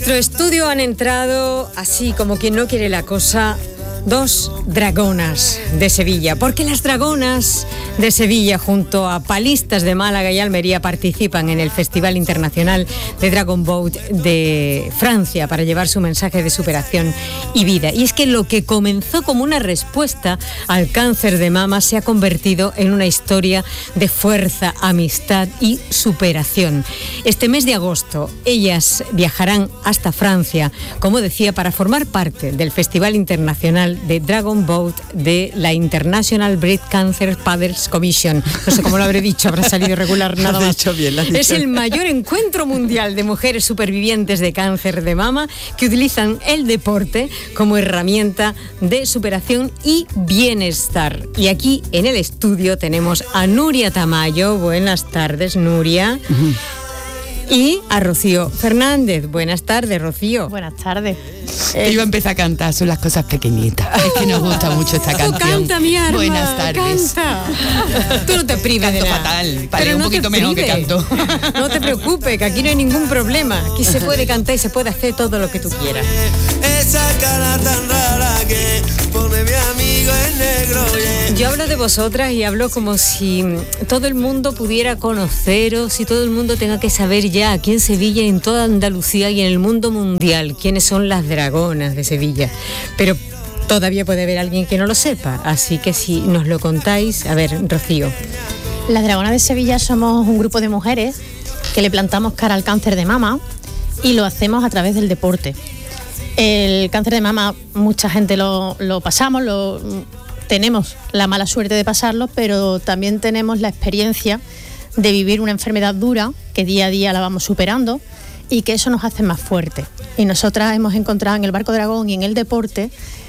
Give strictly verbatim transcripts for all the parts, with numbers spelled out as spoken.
nuestro estudio han entrado, así como quien no quiere la cosa, dos dragonas de Sevilla, porque las dragonas de Sevilla junto a palistas de Málaga y Almería participan en el Festival Internacional de Dragon Boat de Francia para llevar su mensaje de superación y vida. Y es que lo que comenzó como una respuesta al cáncer de mama se ha convertido en una historia de fuerza, amistad y superación. Este mes de agosto ellas viajarán hasta Francia, como decía, para formar parte del Festival Internacional de Dragon Boat de la International Breast Cancer Fathers Commission. No sé cómo lo habré dicho, habrá salido regular nada más. Dicho bien, dicho. Es el mayor encuentro mundial de mujeres supervivientes de cáncer de mama que utilizan el deporte como herramienta de superación y bienestar. Y aquí en el estudio tenemos a Nuria Tamayo. Buenas tardes, Nuria. Uh-huh. Y a Rocío Fernández. Buenas tardes, Rocío. Buenas tardes. Eh, Iba a empezar a cantar, son las cosas pequeñitas. Es que nos gusta mucho esta canción. Canta, mi arma. Buenas tardes. Canta. Tú no te prives canto de nada. fatal, paré no un poquito menos que canto. No te preocupes, que aquí no hay ningún problema. Aquí se puede cantar y se puede hacer todo lo que tú quieras. Esa cara tan rara que pone mi amigo en negro. Yeah. Yo hablo de vosotras y hablo como si todo el mundo pudiera conoceros y todo el mundo tenga que saber ya aquí en Sevilla, en toda Andalucía y en el mundo mundial quiénes son las dragonas de Sevilla. Pero todavía puede haber alguien que no lo sepa, así que si nos lo contáis. A ver, Rocío. Las dragonas de Sevilla somos un grupo de mujeres que le plantamos cara al cáncer de mama y lo hacemos a través del deporte. El cáncer de mama mucha gente lo, lo pasamos, lo, tenemos la mala suerte de pasarlo, pero también tenemos la experiencia de vivir una enfermedad dura que día a día la vamos superando y que eso nos hace más fuertes. Y nosotras hemos encontrado en el Barco Dragón y en el deporte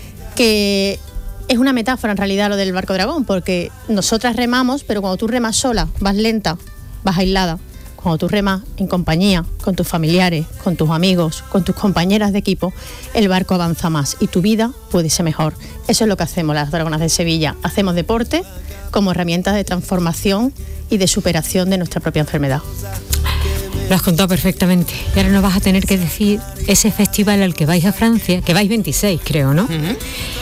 que es una metáfora en realidad lo del Barco Dragón, porque nosotras remamos, pero cuando tú remas sola, vas lenta, vas aislada. Cuando tú remas en compañía, con tus familiares, con tus amigos, con tus compañeras de equipo, el barco avanza más y tu vida puede ser mejor. Eso es lo que hacemos las Dragonas de Sevilla. Hacemos deporte como herramienta de transformación y de superación de nuestra propia enfermedad. Lo has contado perfectamente. Y ahora nos vas a tener que decir ese festival al que vais a Francia, que vais veintiséis, creo, ¿no? Uh-huh.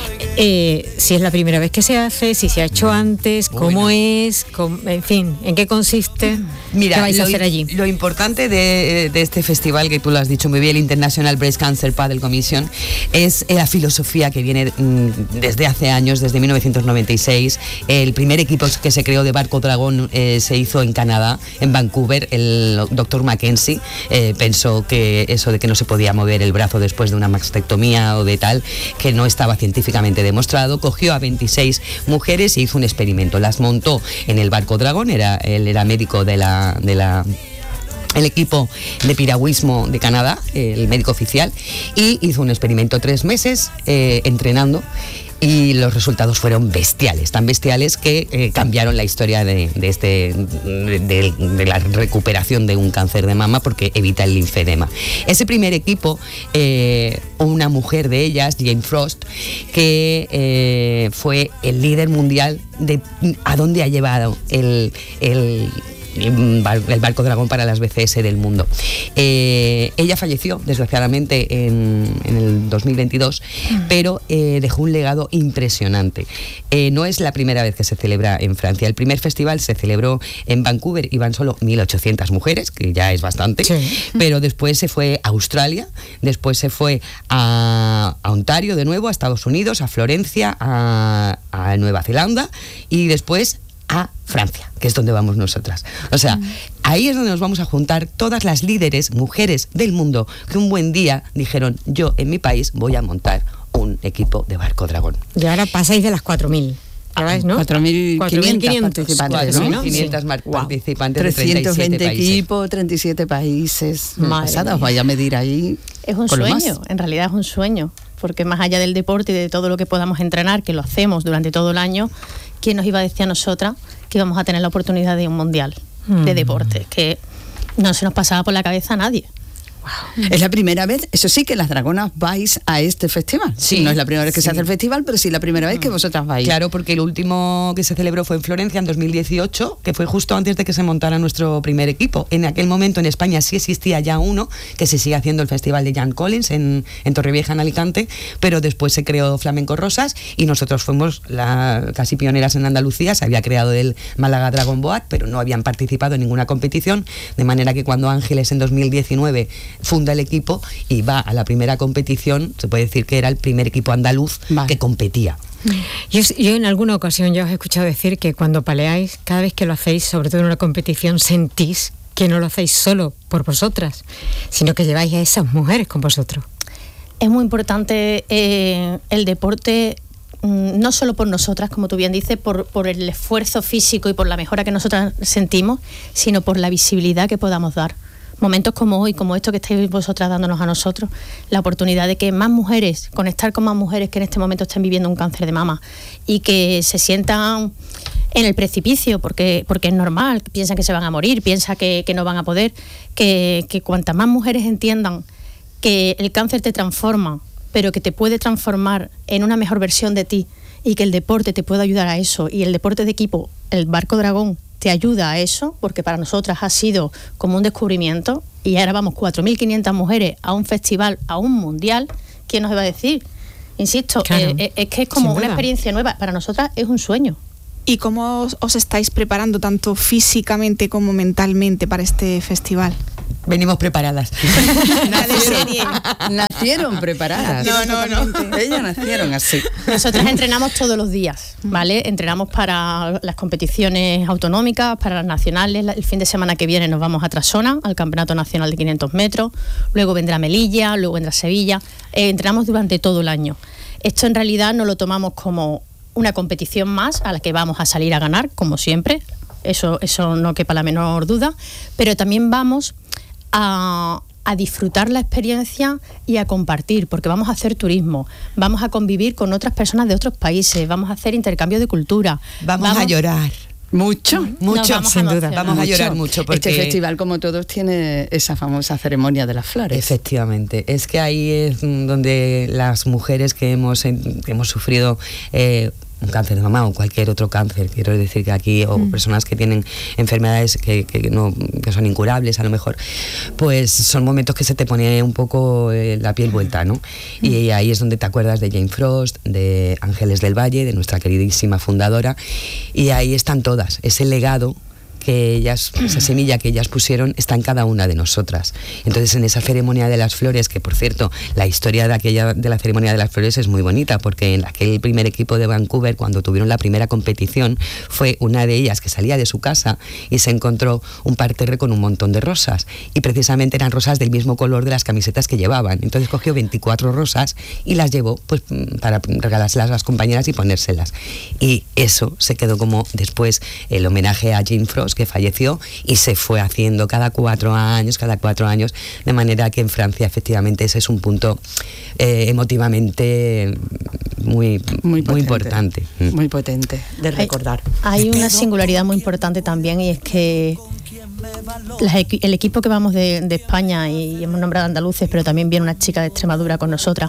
Eh, si es la primera vez que se hace, si se ha hecho antes, cómo bueno. es, cómo, en fin, en qué consiste. Mira, ¿qué vais lo, a hacer allí? Lo importante de, de este festival, que tú lo has dicho muy bien, el International Breast Cancer Paddle Commission, es la filosofía que viene mm, desde hace años, desde mil novecientos noventa y seis. El primer equipo que se creó de Barco Dragón eh, se hizo en Canadá, en Vancouver. El doctor Mackenzie eh, pensó que eso de que no se podía mover el brazo después de una mastectomía o de tal, que no estaba científicamente demostrado, cogió a veintiséis mujeres y hizo un experimento. Las montó en el Barco Dragón, era, él era médico de la... De la el equipo de piragüismo de Canadá, el médico oficial, y hizo un experimento tres meses eh, entrenando. Y los resultados fueron bestiales, tan bestiales que eh, cambiaron la historia de, de, este, de, de, de la recuperación de un cáncer de mama, porque evita el linfedema. Ese primer equipo, eh, una mujer de ellas, Jane Frost, que eh, fue el líder mundial de a dónde ha llevado el... el el Barco Dragón para las B C S del mundo. Eh, ella falleció, desgraciadamente, en, en el dos mil veintidós, mm. pero eh, dejó un legado impresionante. Eh, no es la primera vez que se celebra en Francia. El primer festival se celebró en Vancouver, iban solo mil ochocientas mujeres, que ya es bastante, sí. pero después se fue a Australia, después se fue a, a Ontario de nuevo, a Estados Unidos, a Florencia, a, a Nueva Zelanda y después a Francia, que es donde vamos nosotras. O sea, mm. ahí es donde nos vamos a juntar todas las líderes, mujeres del mundo, que un buen día dijeron, yo en mi país voy a montar un equipo de Barco Dragón. Y ahora pasáis de las cuatro mil. ¿no? cuatro mil quinientos participantes, ¿no? ¿no? quinientos sí. participantes wow. de treinta y siete equipos, treinta y siete países. Madre os vaya a medir ahí. Es un sueño, en realidad es un sueño, porque más allá del deporte y de todo lo que podamos entrenar, que lo hacemos durante todo el año, ¿quién nos iba a decir a nosotras que íbamos a tener la oportunidad de un mundial mm. de deporte? Que no se nos pasaba por la cabeza a nadie. Wow. Es la primera vez, eso sí, que las dragonas vais a este festival. Sí, no es la primera vez que sí. se hace el festival, pero sí la primera vez que vosotras vais. Claro, porque el último que se celebró fue en Florencia en dos mil dieciocho, que fue justo antes de que se montara nuestro primer equipo. En aquel momento en España sí existía ya uno, que se sigue haciendo el festival de Jan Collins en, en Torrevieja, en Alicante, pero después se creó Flamenco Rosas y nosotros fuimos la, casi pioneras en Andalucía. Se había creado el Málaga Dragon Boat, pero no habían participado en ninguna competición, de manera que cuando Ángeles en dos mil diecinueve funda el equipo y va a la primera competición, se puede decir que era el primer equipo andaluz vale. que competía. Yo, yo en alguna ocasión ya os he escuchado decir que cuando paleáis, cada vez que lo hacéis, sobre todo en una competición, sentís que no lo hacéis solo por vosotras, sino que lleváis a esas mujeres con vosotros. Es muy importante eh, el deporte, mmm, no solo por nosotras, como tú bien dices, por, por el esfuerzo físico y por la mejora que nosotras sentimos, sino por la visibilidad que podamos dar. Momentos como hoy, como esto que estáis vosotras dándonos a nosotros, la oportunidad de que más mujeres, conectar con más mujeres que en este momento estén viviendo un cáncer de mama y que se sientan en el precipicio, porque, porque es normal, piensan que se van a morir, piensan que, que no van a poder, que, que cuantas más mujeres entiendan que el cáncer te transforma, pero que te puede transformar en una mejor versión de ti y que el deporte te puede ayudar a eso, y el deporte de equipo, el Barco Dragón, te ayuda a eso, porque para nosotras ha sido como un descubrimiento, y ahora vamos cuatro mil quinientas mujeres a un festival, a un mundial. ¿Quién nos iba a decir? Insisto, claro, eh, es que es como una experiencia nueva, para nosotras es un sueño. ¿Y cómo os, os estáis preparando tanto físicamente como mentalmente para este festival? Venimos preparadas. Nacieron, nacieron preparadas. No, no, no. Ellas nacieron así. Nosotras entrenamos todos los días, ¿vale? Entrenamos para las competiciones autonómicas, para las nacionales. El fin de semana que viene nos vamos a Trasona, al Campeonato Nacional de quinientos metros. Luego vendrá Melilla, luego vendrá Sevilla. Eh, entrenamos durante todo el año. Esto en realidad no lo tomamos como una competición más a la que vamos a salir a ganar, como siempre. Eso, eso no quepa la menor duda. Pero también vamos A, a disfrutar la experiencia y a compartir, porque vamos a hacer turismo, vamos a convivir con otras personas de otros países, vamos a hacer intercambio de cultura. Vamos, vamos a llorar. Mucho, mucho, sin duda. Vamos a llorar mucho. Porque este festival, como todos, tiene esa famosa ceremonia de las flores. Efectivamente. Es que ahí es donde las mujeres que hemos, que hemos sufrido eh, un cáncer de mama o cualquier otro cáncer, quiero decir que aquí, o mm. personas que tienen enfermedades que, que, no, que son incurables a lo mejor, pues son momentos que se te pone un poco eh, la piel vuelta, ¿no? Mm. Y ahí es donde te acuerdas de Jane Frost, de Ángeles del Valle, de nuestra queridísima fundadora, y ahí están todas, ese legado que ellas, esa semilla que ellas pusieron está en cada una de nosotras. Entonces, en esa ceremonia de las flores, que por cierto, la historia de aquella de la ceremonia de las flores es muy bonita, porque en aquel primer equipo de Vancouver, cuando tuvieron la primera competición, fue una de ellas que salía de su casa y se encontró un parterre con un montón de rosas, y precisamente eran rosas del mismo color de las camisetas que llevaban. Entonces cogió veinticuatro rosas y las llevó pues para regalárselas a las compañeras y ponérselas, y eso se quedó como después el homenaje a Jane Frost, que falleció, y se fue haciendo cada cuatro años, cada cuatro años, de manera que en Francia efectivamente ese es un punto eh, emotivamente muy, muy, muy importante. Muy potente de recordar. Hay, hay una singularidad muy importante también, y es que las, el equipo que vamos de, de España, y hemos nombrado andaluces, pero también viene una chica de Extremadura con nosotras,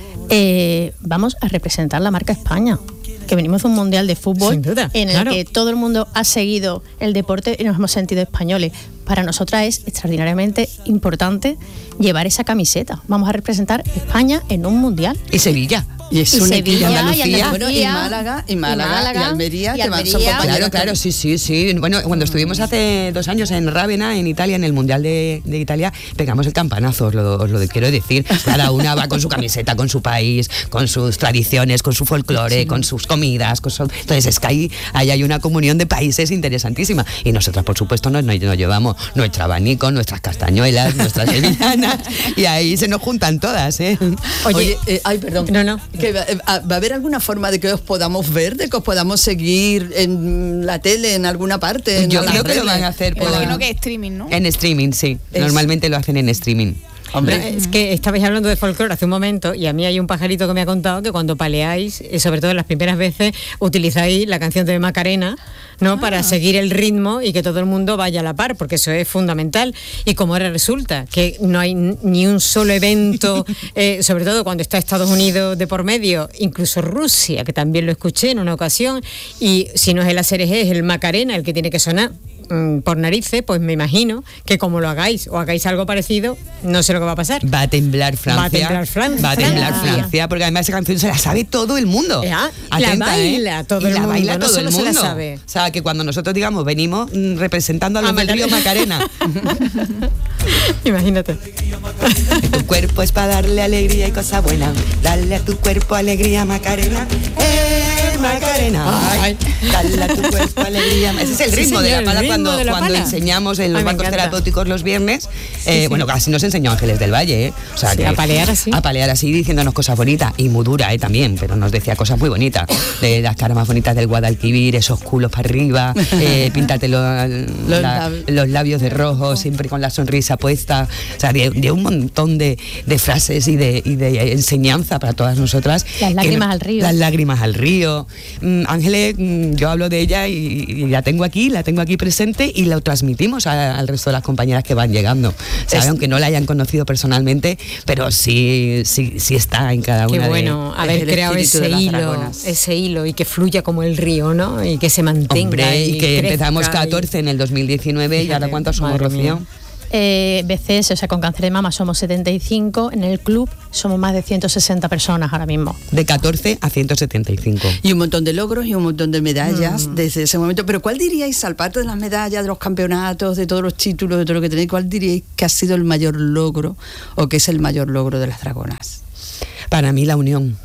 eh, vamos a representar la marca España, que venimos de un mundial de fútbol en el claro. que todo el mundo ha seguido el deporte y nos hemos sentido españoles. Para nosotras es extraordinariamente importante llevar esa camiseta. Vamos a representar España en un mundial. Y Sevilla. Y es y un Sevilla, equipo Andalucía, y, bueno, y Málaga, y Málaga, y, Málaga, y Almería, y que Almería. Van, son Claro, claro, sí, sí, sí. Bueno, cuando estuvimos hace dos años en Rávena, en Italia, en el Mundial de, de Italia, pegamos el campanazo, os lo, os lo quiero decir. Cada una va con su camiseta, con su país, con sus tradiciones, con su folclore, sí. con sus comidas. Con su... Entonces es que ahí, ahí hay una comunión de países interesantísima. Y nosotras, por supuesto, nos, nos llevamos nuestra abanico, nuestras castañuelas, nuestras sevillanas, y ahí se nos juntan todas, ¿eh? Oye, Oye eh, ay, perdón. No, no. Que va, ¿Va a haber alguna forma de que os podamos ver, de que os podamos seguir en la tele, en alguna parte? En Yo creo que lo van a hacer. Por imagino que streaming, ¿no? En streaming, sí. Es... Normalmente lo hacen en streaming. Hombre. No, es que estabais hablando de folclore hace un momento y a mí hay un pajarito que me ha contado que cuando paleáis, eh, sobre todo las primeras veces, utilizáis la canción de Macarena, ¿no? Ah. Para seguir el ritmo y que todo el mundo vaya a la par, porque eso es fundamental. Y como ahora resulta que no hay ni un solo evento, eh, sobre todo cuando está Estados Unidos de por medio, incluso Rusia, que también lo escuché en una ocasión, y si no es el A C R G, es el Macarena el que tiene que sonar por narices, pues me imagino que como lo hagáis o hagáis algo parecido, no sé lo que va a pasar. Va a temblar Francia. Va a temblar Francia. Va a temblar Francia, porque además esa canción se la sabe todo el mundo. Ya, Atenta, la baila ¿eh? todo y el la mundo, baila no todo solo el mundo. se la sabe. O sea, que cuando nosotros digamos, venimos mm, representando a los A del río Macarena. Macarena. Imagínate. Tu cuerpo es para darle alegría y cosa buena. Dale a tu cuerpo alegría, Macarena. ¡Eh, Macarena! Ay. Dale a tu cuerpo alegría. Ese es el ritmo sí, señor, de la pala cuando, de la cuando pala. enseñamos en los Ay, bancos terapéuticos los viernes. Sí, eh, sí. Bueno, casi nos enseñó Ángeles del Valle, ¿eh? O sea, sí, que, a palear así. A palear así, diciéndonos cosas bonitas. Y muy dura, ¿eh? También, pero nos decía cosas muy bonitas. De las caras más bonitas del Guadalquivir, esos culos para arriba, eh, píntate lo, los, la, los labios de rojo, siempre con la sonrisa puesta. O sea, de, de un montón de, de frases y de, y de enseñanza para todas nosotras. Las lágrimas al río. Las lágrimas al río. Mm, Ángeles, mm, yo hablo de ella y, y la tengo aquí, la tengo aquí presente y lo transmitimos a, al resto de las compañeras que van llegando. ¿Sabe? Aunque no la hayan conocido personalmente, pero sí, sí, sí está en cada Qué una bueno, de, haber creado ese hilo, ese hilo y que fluya como el río, ¿no? Y que se mantenga. Hombre, y, y que crezca, empezamos catorce y... en el dos mil diecinueve. Fíjate, y ahora ¿cuántos somos, Rocío? Eh, B C S, o sea, con cáncer de mama somos setenta y cinco, en el club somos más de ciento sesenta personas ahora mismo. De catorce a ciento setenta y cinco. Y un montón de logros y un montón de medallas mm. desde ese momento. Pero ¿cuál diríais, al parte de las medallas, de los campeonatos, de todos los títulos, de todo lo que tenéis, cuál diríais que ha sido el mayor logro o que es el mayor logro de las Dragonas? Para mí la unión.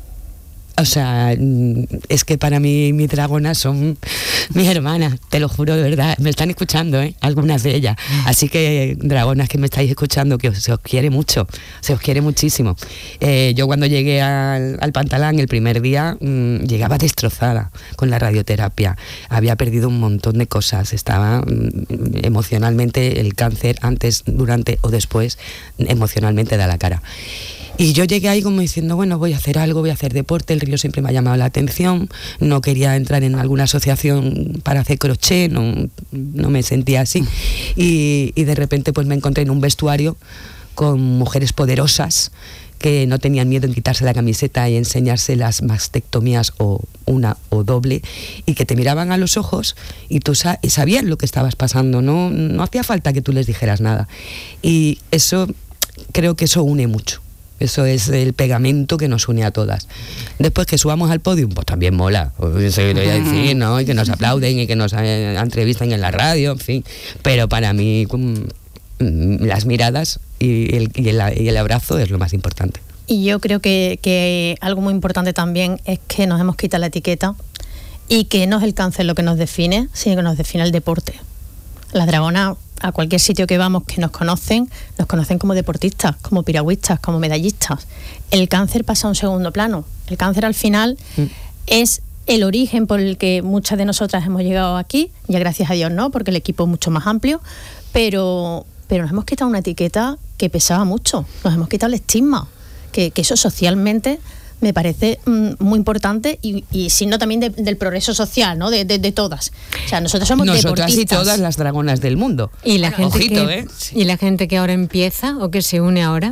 O sea, es que para mí mis dragonas son mis hermanas, te lo juro de verdad. Me están escuchando, ¿eh? Algunas de ellas. Así que, dragonas que me estáis escuchando, que se os quiere mucho, se os quiere muchísimo. Eh, yo cuando llegué al, al Pantalán el primer día, mmm, llegaba destrozada con la radioterapia. Había perdido un montón de cosas. Estaba mmm, emocionalmente, el cáncer antes, durante o después, emocionalmente da la cara. Y yo llegué ahí como diciendo, bueno, voy a hacer algo, voy a hacer deporte, el río siempre me ha llamado la atención, no quería entrar en alguna asociación para hacer crochet, no, no me sentía así. Y, y de repente pues me encontré en un vestuario con mujeres poderosas que no tenían miedo en quitarse la camiseta y enseñarse las mastectomías o una o doble, y que te miraban a los ojos y tú sa- y sabían lo que estabas pasando, no, no hacía falta que tú les dijeras nada. Y eso, creo que eso une mucho. Eso es el pegamento que nos une a todas. Después que subamos al podio, pues también mola. Eso lo voy a decir, ¿no? Y que nos aplauden y que nos eh, entrevisten en la radio, en fin. Pero para mí, um, las miradas y el, y, el, y el abrazo es lo más importante. Y yo creo que, que algo muy importante también es que nos hemos quitado la etiqueta y que no es el cáncer lo que nos define, sino que nos define el deporte. Las Dragonas, a cualquier sitio que vamos que nos conocen, nos conocen como deportistas, como piragüistas, como medallistas. El cáncer pasa a un segundo plano. El cáncer al final mm. es el origen por el que muchas de nosotras hemos llegado aquí, ya gracias a Dios no, porque el equipo es mucho más amplio, pero, pero nos hemos quitado una etiqueta que pesaba mucho, nos hemos quitado el estigma, que, que eso socialmente me parece mm, muy importante y, y signo también de, del progreso social, ¿no? De, de, de todas. O sea, nosotros somos Nosotras deportistas. Y todas las dragonas del mundo. ¿Y la, gente Ojito, que, ¿eh? ¿Y la gente que ahora empieza o que se une ahora?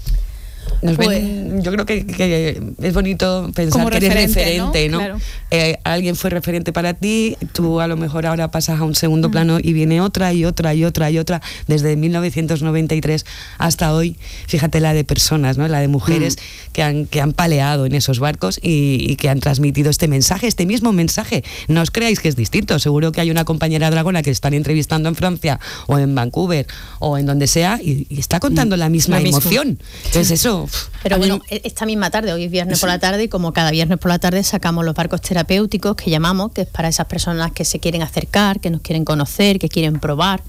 Nos Pues, ven, yo creo que, que es bonito pensar como que eres referente, referente, ¿no? ¿no? Claro. Eh, alguien fue referente para ti, tú a lo mejor ahora pasas a un segundo mm. plano y viene otra y otra y otra y otra, desde mil novecientos noventa y tres hasta hoy. Fíjate la de personas, ¿no? La de mujeres mm. que han que han paleado en esos barcos y, y que han transmitido este mensaje, este mismo mensaje. No os creáis que es distinto, seguro que hay una compañera dragona que están entrevistando en Francia o en Vancouver o en donde sea y, y está contando mm. la misma la emoción. Misma. Entonces eso... Pero bueno, esta misma tarde, hoy es viernes por la tarde, y como cada viernes por la tarde sacamos los barcos terapéuticos que llamamos, que es para esas personas que se quieren acercar, que nos quieren conocer, que quieren probar.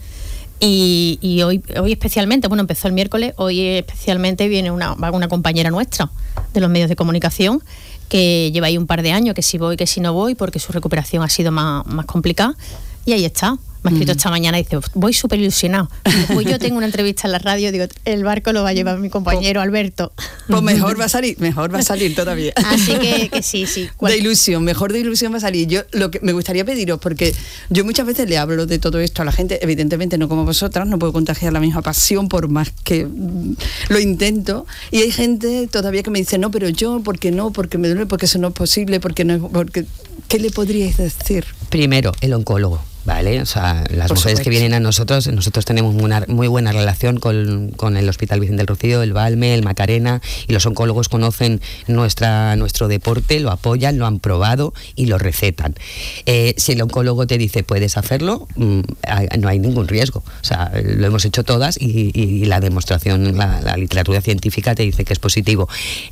Y, y hoy, hoy especialmente, bueno, empezó el miércoles, hoy especialmente viene una, una compañera nuestra de los medios de comunicación que lleva ahí un par de años, que si voy, que si no voy, porque su recuperación ha sido más, más complicada. Y ahí está, Me ha escrito esta mañana y dice, voy súper ilusionado. Pues yo tengo una entrevista en la radio, digo, el barco lo va a llevar mi compañero Alberto. Pues mejor va a salir, mejor va a salir todavía. Así que, que sí, sí. De ilusión, mejor de ilusión va a salir. Yo lo que me gustaría pediros, porque yo muchas veces le hablo de todo esto a la gente, evidentemente no como vosotras, no puedo contagiar la misma pasión por más que lo intento. Y hay gente todavía que me dice, no, pero yo, ¿por qué no? Porque me duele, porque eso no es posible, porque no es, porque ¿qué le podríais decir? Primero, el oncólogo. ¿Vale? O sea, las Por mujeres supuesto. que vienen a nosotros, nosotros tenemos una muy buena relación con, con el Hospital Virgen del Rocío, el Balme, el Macarena, y los oncólogos conocen nuestra, nuestro deporte, lo apoyan, lo han probado y lo recetan. Eh, si el oncólogo te dice puedes hacerlo, mmm, no hay ningún riesgo. O sea, lo hemos hecho todas y, y la demostración, la, la literatura científica te dice que es positivo.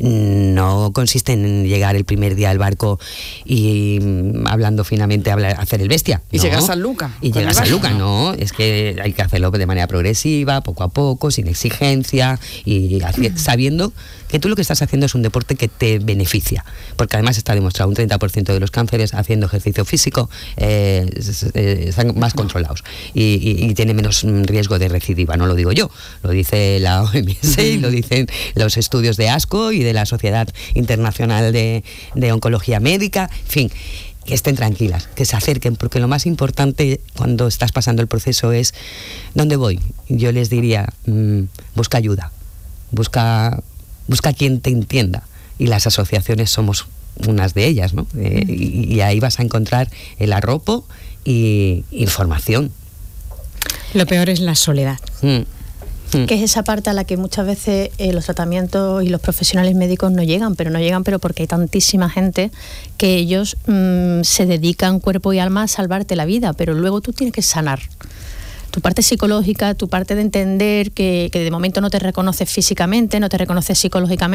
No consiste en llegar el primer día al barco y mm, hablando finamente hablar, hacer el bestia. Y ¿no? llegas al Luca. Y llegas a Luca, no, es que hay que hacerlo de manera progresiva, poco a poco, sin exigencia y haci- sabiendo que tú lo que estás haciendo es un deporte que te beneficia, porque además está demostrado un treinta por ciento de los cánceres haciendo ejercicio físico eh, están más controlados y, y, y tiene menos riesgo de recidiva, no lo digo yo, lo dice la O M S y lo dicen los estudios de ASCO y de la Sociedad Internacional de, de Oncología Médica, en fin. Que estén tranquilas, que se acerquen, porque lo más importante cuando estás pasando el proceso es ¿dónde voy? Yo les diría, mmm, busca ayuda, busca, busca quien te entienda, y las asociaciones somos unas de ellas, ¿no? Eh, y, y ahí vas a encontrar el arropo y información. Lo peor es la soledad. Mm. Que es esa parte a la que muchas veces eh, los tratamientos y los profesionales médicos no llegan, pero no llegan pero porque hay tantísima gente que ellos mmm, se dedican cuerpo y alma a salvarte la vida, pero luego tú tienes que sanar tu parte psicológica, tu parte de entender que, que de momento no te reconoces físicamente, no te reconoces psicológicamente.